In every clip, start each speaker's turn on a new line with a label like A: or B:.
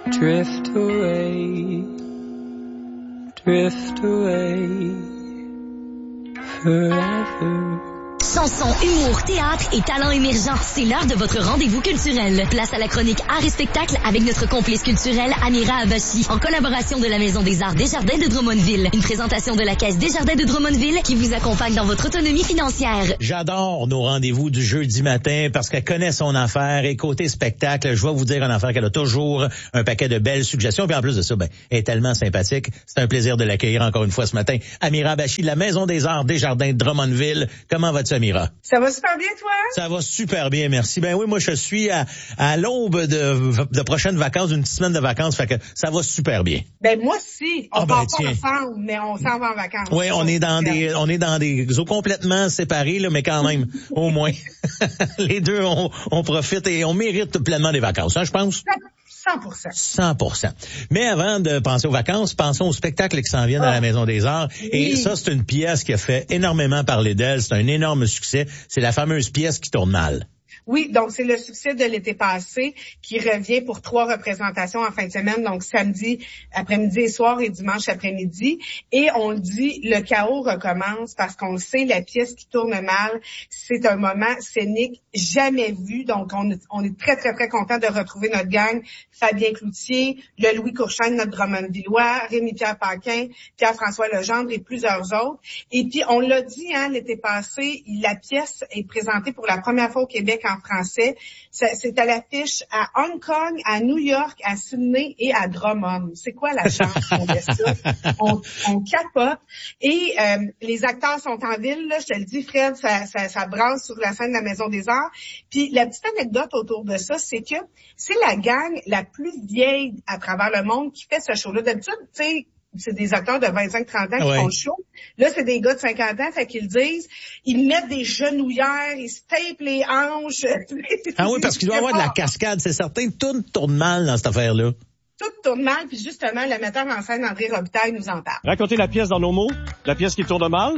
A: Drift away, forever.
B: Chanson, humour, théâtre et talent émergent, c'est l'heure de votre rendez-vous culturel. Place à la chronique Art et spectacle avec notre complice culturel Amira Abachi, en collaboration de la Maison des Arts Desjardins de Drummondville. Une présentation de la Caisse Desjardins de Drummondville qui vous accompagne dans votre autonomie financière.
C: J'adore nos rendez-vous du jeudi matin parce qu'elle connaît son affaire et côté spectacle, je vais vous dire une affaire qu'elle a toujours un paquet de belles suggestions. Puis en plus de ça, elle est tellement sympathique. C'est un plaisir de l'accueillir encore une fois ce matin. Amira Abachi de la Maison des Arts Desjardins de Drummondville. Comment vas-tu, Amira?
D: Ça va super bien, toi?
C: Ça va super bien, merci. Ben oui, moi, je suis à l'aube de prochaines vacances, d'une petite semaine de vacances, fait que ça va super bien.
D: Ben, moi aussi. On part pas ensemble, mais on s'en va en vacances.
C: Oui, on est dans des eaux complètement séparées, là, mais quand même, au moins. Les deux, on profite et on mérite pleinement des vacances, hein, je pense. 100%. Mais avant de penser aux vacances, pensons au spectacle qui s'en vient à la Maison des Arts. Oui. Et ça, c'est une pièce qui a fait énormément parler d'elle. C'est un énorme succès. C'est la fameuse pièce qui tourne mal.
D: Oui, donc c'est le succès de l'été passé qui revient pour 3 représentations en fin de semaine, donc samedi après-midi et soir et dimanche après-midi. Et on le dit, le chaos recommence parce qu'on le sait, la pièce qui tourne mal, c'est un moment scénique jamais vu. Donc on est très, très, très content de retrouver notre gang, Fabien Cloutier, le Louis Courchaine, notre Drummondvillois, Rémi-Pierre Paquin, Pierre-François Legendre et plusieurs autres. Et puis on l'a dit, l'été passé, la pièce est présentée pour la première fois au Québec en français. C'est à l'affiche à Hong Kong, à New York, à Sydney et à Drummond. C'est quoi la chance qu'on fait ça? On capote. Et les acteurs sont en ville, là, je te le dis, Fred, ça brasse sur la scène de la Maison des Arts. Puis la petite anecdote autour de ça, c'est que c'est la gang la plus vieille à travers le monde qui fait ce show-là. D'habitude, tu sais, c'est des acteurs de 25-30 ans qui font le show. Là, c'est des gars de 50 ans, fait qu'ils disent, ils mettent des genouillères, ils se tapent les hanches.
C: Ah oui, parce qu'il doit y avoir de la cascade, c'est certain. Tout tourne mal dans cette affaire-là.
D: Tout tourne mal, puis justement, le metteur en scène, André Robitaille, nous en parle.
E: Raconter la pièce dans nos mots, la pièce qui tourne mal,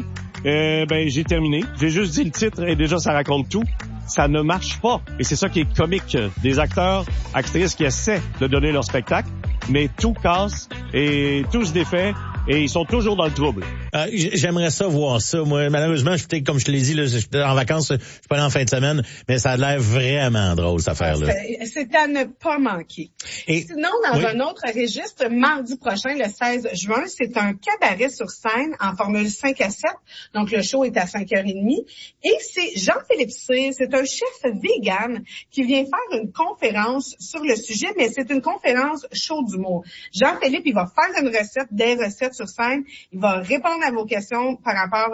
E: j'ai terminé. J'ai juste dit le titre et déjà, ça raconte tout. Ça ne marche pas. Et c'est ça qui est comique. Des acteurs, actrices qui essaient de donner leur spectacle, mais tout casse et tout se défait et ils sont toujours dans le trouble.
C: J'aimerais ça voir ça. Moi, malheureusement, comme je te l'ai dit, là, je suis en vacances, je suis pas là en fin de semaine, mais ça a l'air vraiment drôle, cette affaire-là.
D: C'est à ne pas manquer. Et sinon, dans un autre registre, mardi prochain, le 16 juin, c'est un cabaret sur scène en formule 5 à 7. Donc, le show est à 5h30. Et c'est Jean-Philippe Cyr, c'est un chef vegan qui vient faire une conférence sur le sujet, mais c'est une conférence show d'humour. Jean-Philippe, il va faire une recette, des recettes sur scène. Il va répondre à vos questions par rapport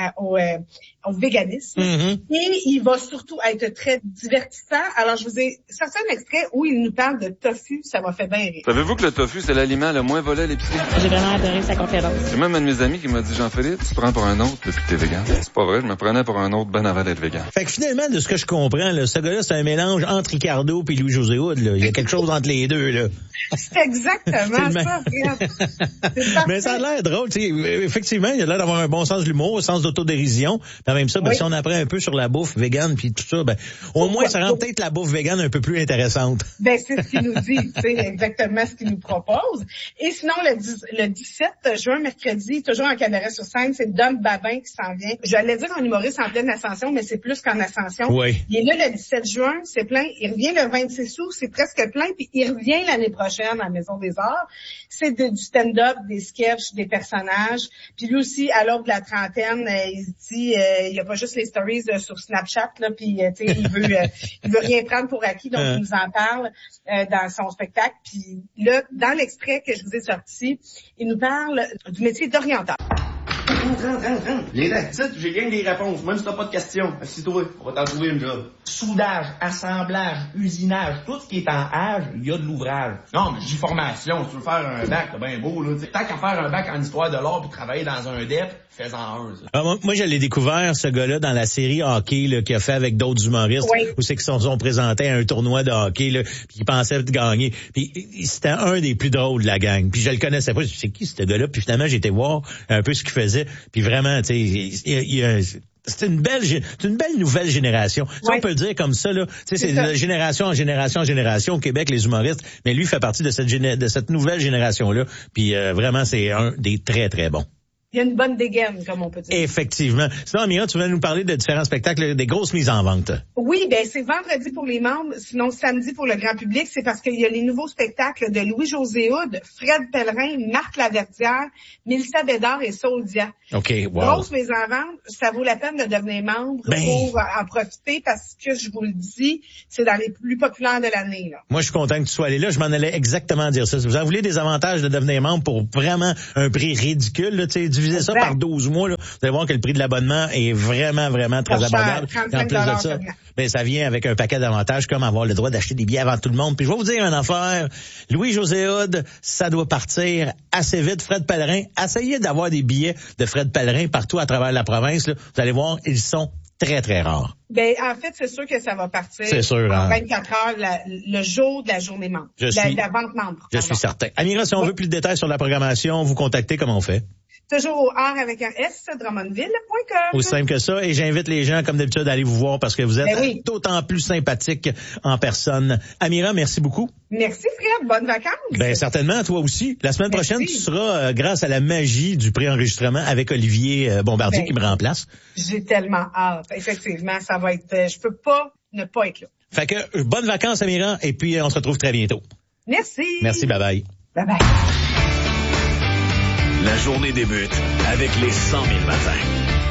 D: au véganisme. Mm-hmm. Et il va surtout être très divertissant. Alors, je vous ai sorti un extrait où il nous parle de tofu. Ça m'a fait bien rire.
F: Savez-vous que le tofu, c'est l'aliment le moins volé à l'épicerie?
G: J'ai vraiment adoré sa conférence.
F: C'est même un de mes amis qui m'a dit, Jean-Philippe, tu te prends pour un autre depuis que t'es végan. C'est pas vrai, je me prenais pour un autre ben avant d'être végan.
C: Fait que finalement, de ce que je comprends, là, ce gars-là, c'est un mélange entre Ricardo et Louis-José Hood, là. Il y a quelque chose entre les deux, là.
D: C'est exactement ça,
C: Mais ça a l'air drôle, tu sais. Effectivement, il a l'air d'avoir un bon sens de l'humour, un sens d'autodérision. Puis même ça, si on apprend un peu sur la bouffe végane puis tout ça, au moins, ça rend peut-être la bouffe végane un peu plus intéressante.
D: C'est ce qu'il nous dit, c'est exactement ce qu'il nous propose. Et sinon, le 17 juin, mercredi, toujours en cabaret sur scène, c'est Dom Babin qui s'en vient. J'allais dire en humoriste en pleine ascension, mais c'est plus qu'en ascension.
C: Oui.
D: Il est là le 17 juin, c'est plein. Il revient le 26 août, c'est presque plein. Puis il revient l'année prochaine à la Maison des Arts. C'est du stand-up, des sketchs, des personnages. Puis lui aussi, à l'aube de la trentaine, il se dit, il y a pas juste les stories sur Snapchat, là, puis tu sais, il veut rien prendre pour acquis, donc il nous en parle dans son spectacle. Puis là, dans l'extrait que je vous ai sorti, il nous parle du métier d'orienteur.
H: Rentre. Les titres, j'ai rien des réponses, même si t'as pas de questions. Assis-toi, on va t'en trouver une job. Soudage, assemblage, usinage, tout ce qui est en âge, il y a de l'ouvrage. Non, mais j'ai formation, si tu veux faire un bac, c'est bien beau, là. Tant qu'à faire un bac en histoire de l'art puis travailler dans un DEP, fais-en un, ça.
C: Moi, je l'ai découvert, ce gars-là, dans la série hockey, là, qu'il a fait avec d'autres humoristes, où c'est qu'ils sont présentés à un tournoi de hockey, là, puis qu'ils pensaient gagner. Puis c'était un des plus drôles de la gang. Puis je le connaissais pas, c'est qui ce gars-là? Puis finalement, j'ai été voir un peu ce qu'il faisait. Puis vraiment, tu sais, c'est une belle nouvelle génération. Si on peut le dire comme ça, là. Tu sais, c'est de génération en génération en génération au Québec, les humoristes. Mais lui fait partie de cette nouvelle génération-là. Puis vraiment, c'est un des très, très bons.
D: Il y a une bonne dégaine, comme on peut dire.
C: Effectivement. Sinon, Amira, tu vas nous parler de différents spectacles, des grosses mises en vente.
D: Oui, ben c'est vendredi pour les membres, sinon samedi pour le grand public. C'est parce qu'il y a les nouveaux spectacles de Louis-José Hood, Fred Pellerin, Marc Laverdière, Mélissa Bédard et Saudia.
C: OK, wow.
D: Grosses mises en vente, ça vaut la peine de devenir membre pour en profiter parce que, je vous le dis, c'est dans les plus populaires de l'année, là.
C: Moi, je suis content que tu sois allé là. Je m'en allais exactement dire ça. Si vous en voulez des avantages de devenir membre pour vraiment un prix ridicule, là, tu sais, divisez ça par 12 mois, là, vous allez voir que le prix de l'abonnement est vraiment, vraiment très abordable. En plus de ça, ben, ça vient avec un paquet d'avantages comme avoir le droit d'acheter des billets avant tout le monde. Puis je vais vous dire une affaire. Louis-José Hood, ça doit partir assez vite. Fred Pellerin, essayez d'avoir des billets de Fred Pellerin partout à travers la province, là. Vous allez voir, ils sont très, très rares.
D: Ben, en fait, c'est sûr que ça va partir.
C: C'est sûr,
D: en 24 heures, le jour de la journée membre. La vente membre.
C: Je suis certain. Amira, si on veut plus de détails sur la programmation, vous contactez, comment on fait?
D: Toujours au art avec un S, drummondville.com.
C: Aussi simple que ça. Et j'invite les gens, comme d'habitude, à aller vous voir parce que vous êtes d'autant plus sympathique en personne. Amira, merci beaucoup.
D: Merci, Fred. Bonnes vacances.
C: Ben, certainement, toi aussi. La semaine prochaine, tu seras, grâce à la magie du préenregistrement avec Olivier Bombardier qui me remplace.
D: J'ai tellement hâte. Effectivement, ça va être, je peux pas ne pas être là.
C: Fait que, bonnes vacances, Amira, et puis on se retrouve très bientôt.
D: Merci.
C: Merci, bye bye.
D: Bye bye.
G: La journée débute avec les 100 000 matins.